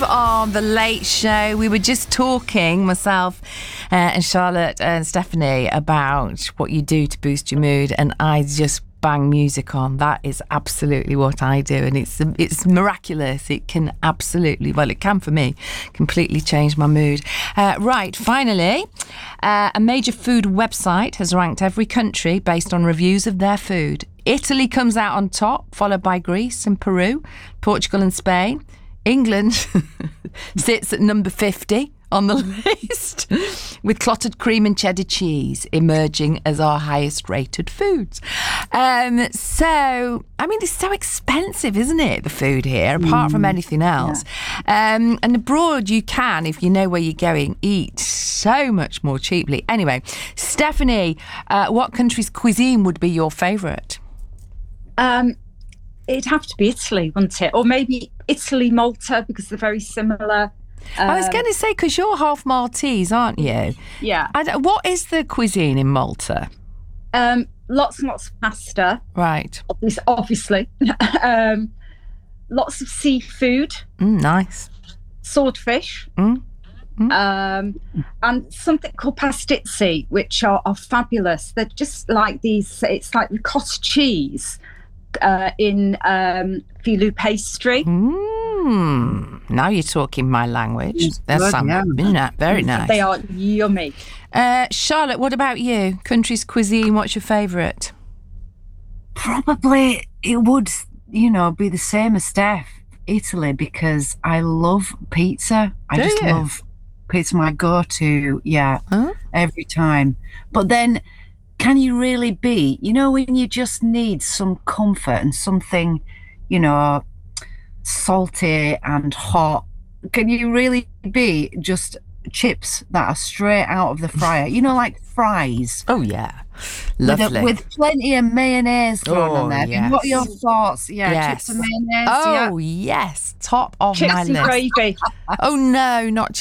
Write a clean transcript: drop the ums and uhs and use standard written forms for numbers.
on The Late Show. We were just talking, myself and Charlotte and Stephanie, about what you do to boost your mood, and I just bang music on. That is absolutely what I do, and it's miraculous. It can absolutely, well, it can for me, completely change my mood. Right, finally, a major food website has ranked every country based on reviews of their food. Italy comes out on top, followed by Greece and Peru, Portugal and Spain. England sits at number 50 on the list, with clotted cream and cheddar cheese emerging as our highest rated foods. So, I mean, it's so expensive, isn't it, the food here, apart from anything else. Yeah. And abroad you can, if you know where you're going, eat so much more cheaply. Anyway, Stephanie, what country's cuisine would be your favourite? It'd have to be Italy, wouldn't it? Or maybe Italy, Malta, because they're very similar. I was going to say, because you're half Maltese, aren't you? Yeah. What is the cuisine in Malta? Lots and lots of pasta. Right. Obviously. Lots of seafood. Nice. Swordfish. And something called pastizzi, which are fabulous. They're just like these, it's like ricotta cheese in filo pastry. Now you're talking my language. That's very nice. They are yummy. Charlotte, what about you? Country's cuisine, what's your favourite? Probably it would, be the same as Steph, Italy, because I love pizza. I love pizza, my go-to, every time. But then, can you really be, when you just need some comfort and something, salty and hot, can you really be just chips that are straight out of the fryer, like fries? Oh yeah, lovely, with plenty of mayonnaise thrown on there. Yes. What are your thoughts? Chips and mayonnaise. Yes, top of chips my and list. Gravy. Oh no, not chips